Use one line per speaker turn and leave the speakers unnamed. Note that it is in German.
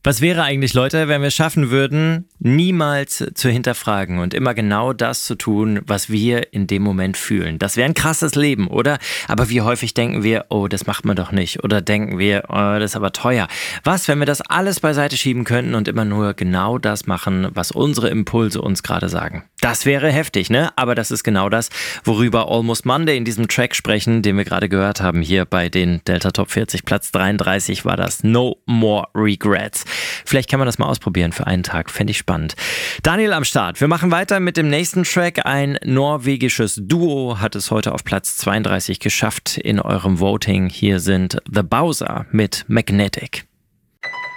Was wäre eigentlich, Leute, wenn wir es schaffen würden, niemals zu hinterfragen und immer genau das zu tun, was wir in dem Moment fühlen? Das wäre ein krasses Leben, oder? Aber wie häufig denken wir, oh, das macht man doch nicht. Oder denken wir, oh, das ist aber teuer. Was, wenn wir das alles beiseite schieben könnten und immer nur genau das machen, was unsere Impulse uns gerade sagen? Das wäre heftig, ne? Aber das ist genau das, worüber Almost Monday in diesem Track sprechen, den wir gerade gehört haben. Hier bei den Delta Top 40, Platz 33 war das No More Regrets. Vielleicht kann man das mal ausprobieren für einen Tag. Fände ich spannend. Daniel am Start. Wir machen weiter mit dem nächsten Track. Ein norwegisches Duo hat es heute auf Platz 32 geschafft in eurem Voting. Hier sind The Bowser mit Magnetic.